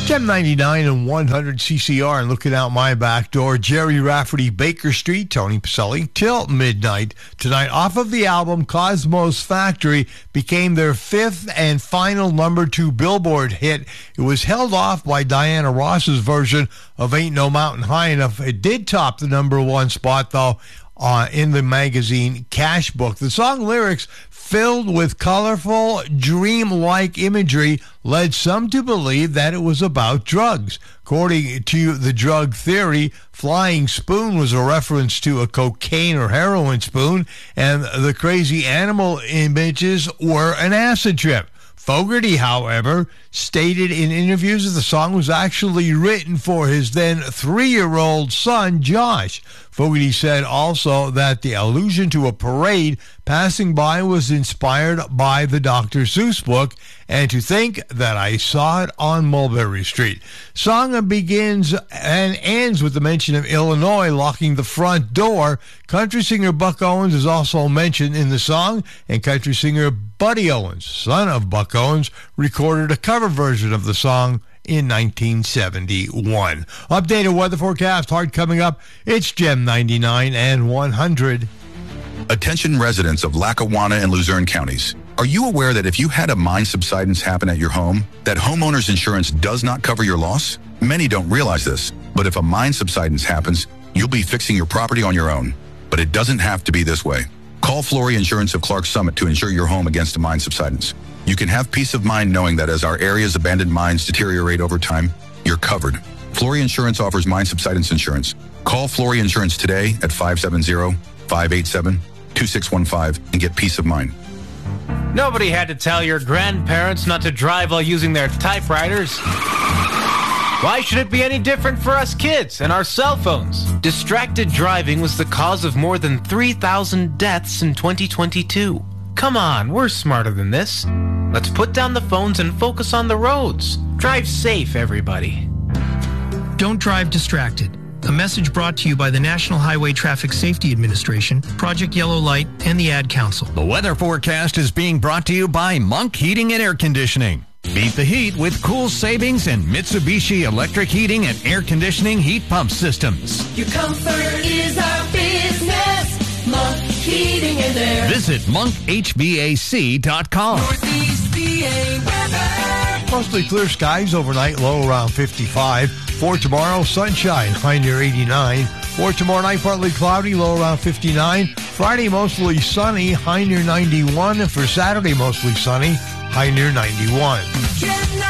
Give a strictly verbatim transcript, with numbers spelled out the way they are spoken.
Gem ninety-nine and one hundred C C R, and looking out my back door, Jerry Rafferty, Baker Street, Tony Pacelli, till midnight tonight. Off of the album Cosmos Factory, became their fifth and final number two Billboard hit. It was held off by Diana Ross's version of Ain't No Mountain High Enough. It did top the number one spot, though, uh, in the magazine Cash Book. The song lyrics, filled with colorful, dreamlike imagery, led some to believe that it was about drugs. According to the drug theory, Flying Spoon was a reference to a cocaine or heroin spoon, and the crazy animal images were an acid trip. Fogerty, however, stated in interviews that the song was actually written for his then three-year-old son, Josh. Fogerty said also that the allusion to a parade passing by was inspired by the Doctor Seuss book, and to think that I saw it on Mulberry Street. Song begins and ends with the mention of Illinois locking the front door. Country singer Buck Owens is also mentioned in the song, and country singer Buddy Owens, son of Buck Owens, recorded a cover version of the song in nineteen seventy-one. Updated weather forecast, hard coming up. It's Gem ninety-nine and one hundred. Attention residents of Lackawanna and Luzerne counties. Are you aware that if you had a mine subsidence happen at your home, that homeowner's insurance does not cover your loss? Many don't realize this, but if a mine subsidence happens, you'll be fixing your property on your own. But it doesn't have to be this way. Call Flory Insurance of Clark Summit to insure your home against a mine subsidence. You can have peace of mind knowing that as our area's abandoned mines deteriorate over time, you're covered. Flory Insurance offers mine subsidence insurance. Call Flory Insurance today at five seven zero, five eight seven, two six one five and get peace of mind. Nobody had to tell your grandparents not to drive while using their typewriters. Why should it be any different for us kids and our cell phones? Distracted driving was the cause of more than three thousand deaths in twenty twenty-two. Come on, we're smarter than this. Let's put down the phones and focus on the roads. Drive safe, everybody. Don't drive distracted. A message brought to you by the National Highway Traffic Safety Administration, Project Yellow Light, and the Ad Council. The weather forecast is being brought to you by Monk Heating and Air Conditioning. Beat the heat with cool savings and Mitsubishi electric heating and air conditioning heat pump systems. Your comfort is our business. Monk Heating and Air. Visit monk h v a c dot com. Northeast P A weather. Mostly clear skies overnight, low around fifty-five. For tomorrow, sunshine, high near eighty-nine. For tomorrow night, partly cloudy, low around fifty-nine. Friday, mostly sunny, high near ninety-one. For Saturday, mostly sunny, high near ninety-one.